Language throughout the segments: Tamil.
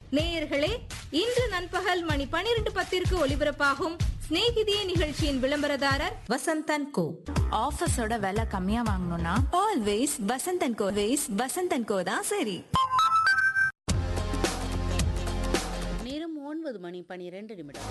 நேயர்களே, இன்று நண்பகல் மணி 12:10 ஒலிபரப்பாகும் ஸ்நேகிதியே நிகழ்ச்சியின் விளம்பரதாரர் வசந்தன் கோ. ஆஃபீஸோட விலை கம்மியா வாங்கணும்னா ஆல்வேஸ் வசந்தன் கோ. வசந்தன் கோ தான் சரி. நேரம் 9:12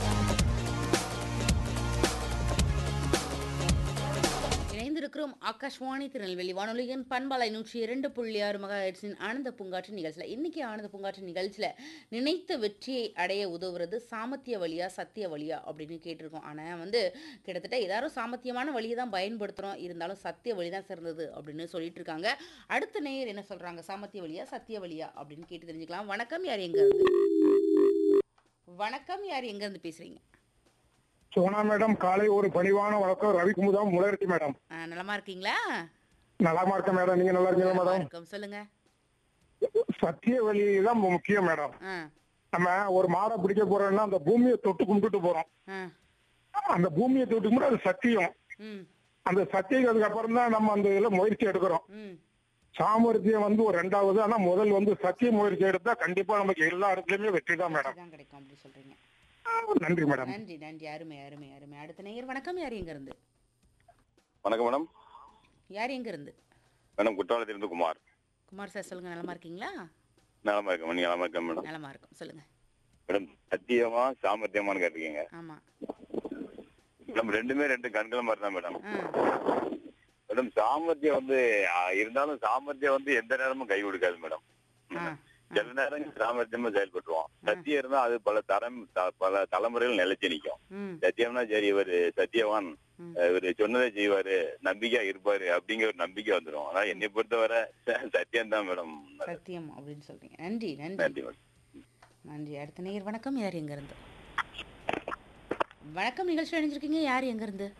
இணைந்திருக்கிறோம் ஆகாஷ்வாணி திருநெல்வேலி வானொலியின் பண்பலை 102.6 மெகாஹெர்ட்ஸின் ஆனந்த பூங்காற்று நிகழ்ச்சியில். இன்னைக்கு ஆனந்த பூங்காற்று நிகழ்ச்சியில் நினைத்த வெற்றியை அடைய உதவுறது சாமர்த்திய வழியா சத்திய வழியா அப்படின்னு கேட்டிருக்கோம். ஆனால் கிட்டத்தட்ட எல்லாரும் சாமர்த்தியமான வழியை தான் பயன்படுத்துகிறோம், இருந்தாலும் சத்திய வழி தான் சிறந்தது அப்படின்னு சொல்லிட்டு இருக்காங்க. அடுத்த நேயர் என்ன சொல்றாங்க, சாமர்த்திய வழியா சத்திய வழியா அப்படின்னு கேட்டு தெரிஞ்சுக்கலாம். வணக்கம், யார் எங்க இருந்து? வணக்கம், யார் எங்க இருந்து பேசுறீங்க? சோனா மேடம், காலை ஒரு பணிவான வணக்கம். ரவிக்குமுதம் முளர்த்தி மேடம். நலமா இருக்கீங்களா? நலமா இருக்க மேடம். நீங்க நல்லா இருக்கீங்களா மேடம்? வணக்கம், சொல்லுங்க. சத்திய வழி தான் முக்கியம் மேடம். நம்ம ஒரு மாடை பிடிக்க போறோம்னா அந்த பூமியை தொட்டு கும்பிட்டு போறோம். அந்த பூமியை தொட்டு கும்பிட்டு அது சத்தியம். அந்த சத்தியத்துக்கு அப்புறம் தான் நம்ம அந்த இதுல முயற்சி எடுக்கிறோம். சாமர்த்தியம் ஒரு ரெண்டாவது. ஆனா முதல் சத்திய முயற்சி எடுத்தா கண்டிப்பா நமக்கு எல்லா இடத்துலயுமே வெற்றி தான் மேடம். கிடைக்கும் அப்படி சொல்றீங்க. நன்றி மேடம். நன்றி நன்றி, அருமை அருமை அருமை. அடுத்த நேயர் வணக்கம், யார் எங்க இருந்து? வணக்கம் மேடம். யார் எங்க இருந்து? மேடம், குற்றாலத்திலிருந்து குமார். குமார் சார், சொல்லுங்க. நலமா இருக்கீங்களா? நலமா இருக்கேன். நீங்க நலமா இருக்கேன் மேடம்? நலமா இருக்கும், சொல்லுங்க. மேடம், சத்தியமா சாமர்த்தியமானு கேட்டிருக்கீங்க. ஆமா மேடம், ரெண்டுமே ரெண்டு கண்கள் மாதிரி தான் மேடம். மேடம், சாமர்த்தியம் இருந்தாலும் சாமர்த்தியம் எந்த நேரமும் கை கொடுக்காது மேடம். சில நேரம் சாமர்த்தியமா செயல்பட்டுருவோம். சத்தியம் இருந்தா அது பல தலைமுறைகள் நிலைச்சு நிற்கும். சத்தியம்னா சரி, இவர் சத்தியவான், இவரு சொன்னதை செய்வாரு, நம்பிக்கையா இருப்பாரு அப்படிங்கிற ஒரு நம்பிக்கை வந்துடும். ஆனா என்னை பொறுத்தவரை சத்தியம் தான் மேடம். சத்தியம் அப்படின்னு சொல்றீங்க. நன்றி நன்றி நன்றி மேடம். நன்றி. அடுத்த நேயர் வணக்கம், யார் எங்க இருந்து? வணக்கம், நிகழ்ச்சி அணிஞ்சிருக்கீங்க. யார் எங்க இருந்து?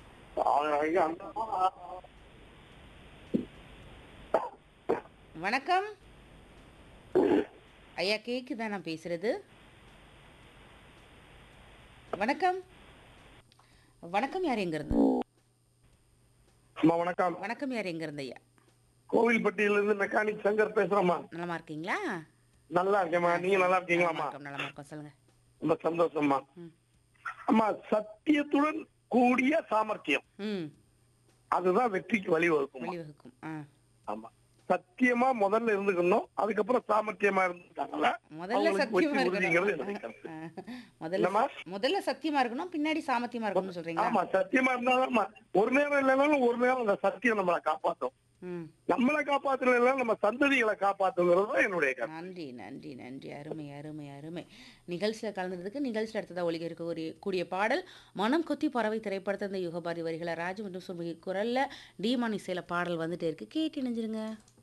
வணக்கம் ஐயா, கேக்குதா நான் பேசுறது? வணக்கம் வணக்கம், யார் எங்க இருந்து? வணக்கம். வணக்கம், யார் எங்க இருந்து ஐயா? கோவில்பட்டியிலிருந்து மெக்கானிக் சங்கர் பேசுறோமா. நலமா இருக்கீங்களா? நல்லா இருக்கேம்மா. நீங்க நல்லா இருக்கீங்களாமா? நலமா இருக்கோம், சொல்லுங்க. ரொம்ப சந்தோஷமா. அம்மா, சத்தியத்துடன் கூடிய சாமர்த்தியம் அதுதான் வெற்றிக்கு வழிவகுக்கும். ஆமா, சத்தியமா முதல்ல இருந்துக்கணும், அதுக்கப்புறம் சாமர்த்தியமா இருந்துட்டாங்களா முதல்ல சத்தியமா இருக்கணும், பின்னாடி சாமர்த்தியமா இருக்கணும்னு சொல்றீங்க. ஆமா, சத்தியமா இருந்தாலும் ஒரு நேரம் இல்லைனாலும் ஒரு நேரம் அந்த சத்தியம் நம்மளை காப்பாற்றும். நம்மளை காப்பாத்துறதுல நம்ம சந்ததிகளை காப்பாத்துங்கிறது என்னுடைய கருத்து. நன்றி நன்றி நன்றி, அருமை அருமை அருமை. நிகழ்ச்சியில கலந்ததுக்கு. நிகழ்ச்சியில் அடுத்ததா ஒலிக்க இருக்கக்கூடிய பாடல் மனம் கொத்தி பறவை திரைப்படத்தை இந்த யுகபாரி வரிகளை ராஜு மற்றும் சுமி குரல்ல டி மணி சேல பாடல் வந்துட்டே இருக்கு. கேட்டு இணைஞ்சிருங்க.